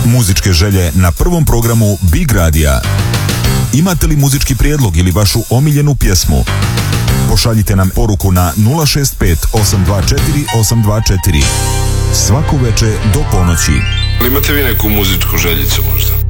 Muzičke želje na prvom programu Big Radija. Imate li muzički prijedlog ili vašu omiljenu pjesmu? Pošaljite nam poruku na 065 824 824. Svako veče do ponoći. Imate vi neku muzičku željicu možda?